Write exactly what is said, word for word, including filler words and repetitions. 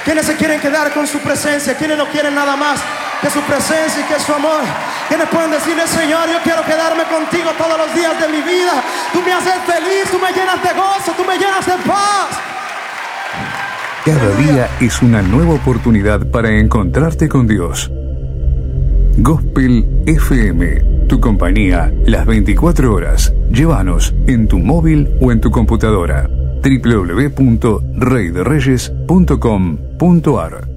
¿Quiénes se quieren quedar con su presencia? ¿Quiénes no quieren nada más que su presencia y que su amor? ¿Quiénes pueden decirle, Señor, yo quiero quedarme contigo todos los días de mi vida? Tú me haces feliz, tú me llenas de gozo, tú me llenas de paz. Cada día es una nueva oportunidad para encontrarte con Dios. Gospel F M, tu compañía las veinticuatro horas. Llévanos en tu móvil o en tu computadora. doble u doble u doble u punto rey de reyes punto com punto a r